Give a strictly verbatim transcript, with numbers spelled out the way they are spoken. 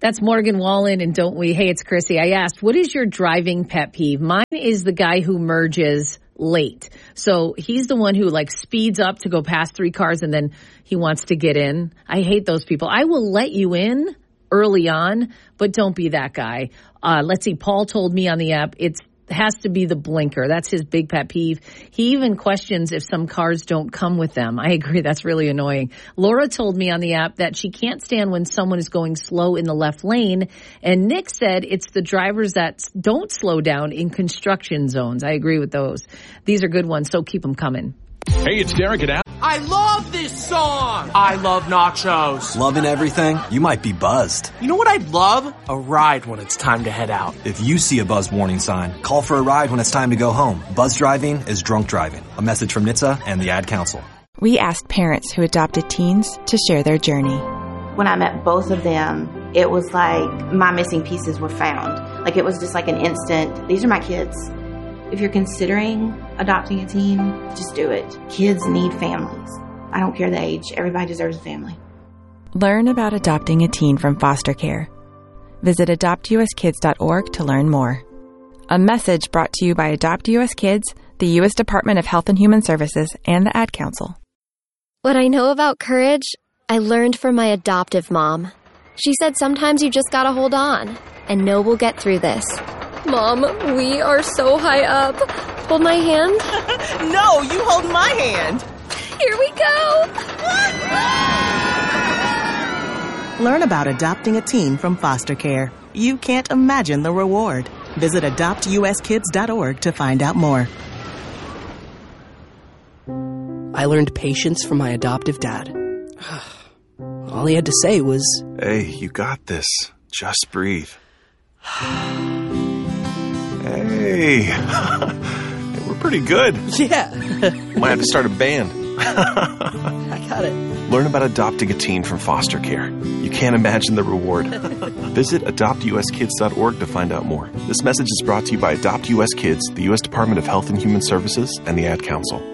That's Morgan Wallen and Don't We? Hey, it's Chrissy. I asked, what is your driving pet peeve? Mine is the guy who merges late. So he's the one who like speeds up to go past three cars and then he wants to get in. I hate those people. I will let you in early on, but don't be that guy. Uh, let's see. Paul told me on the app, it's has to be the blinker. That's his big pet peeve. He even questions if some cars don't come with them. I agree. That's really annoying. Laura told me on the app that she can't stand when someone is going slow in the left lane. And Nick said it's the drivers that don't slow down in construction zones. I agree with those. These are good ones, so keep them coming. Hey, it's Derek and Al. I love this song. I love nachos. Loving everything? You might be buzzed. You know what I'd love? A ride when it's time to head out. If you see a buzz warning sign, call for a ride when it's time to go home. Buzz driving is drunk driving. A message from N H T S A and the Ad Council. We asked parents who adopted teens to share their journey. When I met both of them, it was like my missing pieces were found. Like it was just like an instant, these are my kids. If you're considering adopting a teen, just do it. Kids need families. I don't care the age. Everybody deserves a family. Learn about adopting a teen from foster care. Visit adopt u s kids dot org to learn more. A message brought to you by Adopt U S Kids, the U S Department of Health and Human Services, and the Ad Council. What I know about courage, I learned from my adoptive mom. She said sometimes you just gotta hold on and know we'll get through this. Mom, we are so high up. Hold my hand. No, you hold my hand. Here we go. Learn about adopting a teen from foster care. You can't imagine the reward. Visit adopt u s kids dot org to find out more. I learned patience from my adoptive dad. All he had to say was, "Hey, you got this. Just breathe." Hey, we're pretty good. Yeah. Might have to start a band. I got it. Learn about adopting a teen from foster care. You can't imagine the reward. Visit adopt u s kids dot org to find out more. This message is brought to you by Adopt U S Kids, the U S Department of Health and Human Services, and the Ad Council.